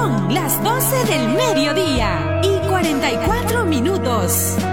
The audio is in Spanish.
Son las 12 del mediodía y 44 minutos.